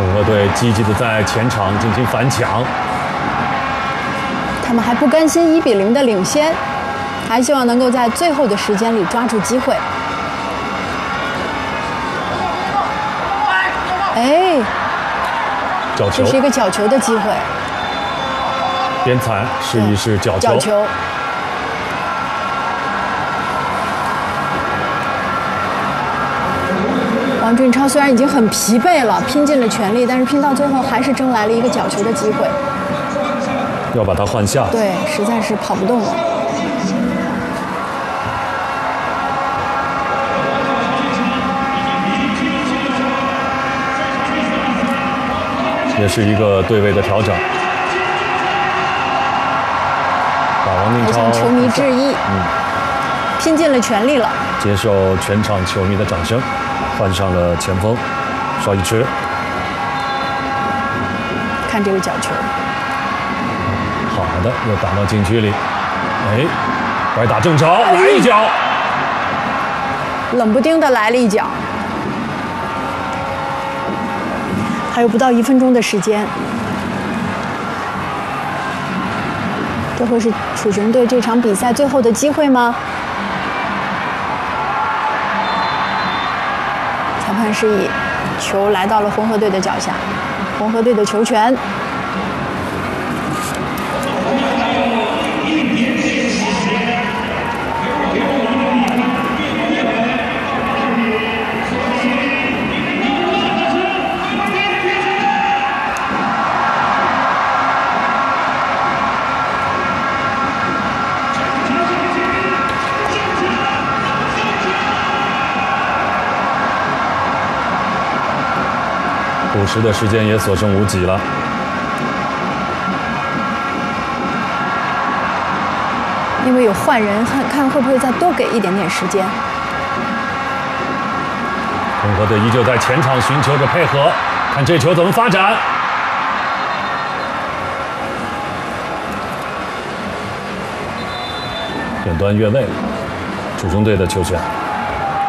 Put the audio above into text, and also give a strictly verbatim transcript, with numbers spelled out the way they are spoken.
红河队积极的在前场进行反抢， 他们还不甘心一比零的领先，还希望能够在最后的时间里抓住机会。哎， 角球， 这是一个角球的机会。 边裁示意是角球。 角球。王俊超虽然已经很疲惫了，拼尽了全力，但是拼到最后还是争来了一个角球的机会。 要把他换下。 对，实在是跑不动了。 也是一个对位的调整，把王俊超向球迷致意， 嗯， 拼尽了全力了， 接受全场球迷的掌声，换上了前锋邵逸驰。 看这个角球， 好的，又打到禁区里，哎，歪打正着，来一脚， 冷不丁的来了一脚。还有不到一分钟的时间，这会是楚雄队这场比赛最后的机会吗？裁判示意，球来到了红河队的脚下，红河队的球权。 补时的时间也所剩无几了。 因为有换人，看看会不会再多给一点点时间。 红河队依旧在前场寻求着配合，看这球怎么发展。远端越位，楚雄队的球权。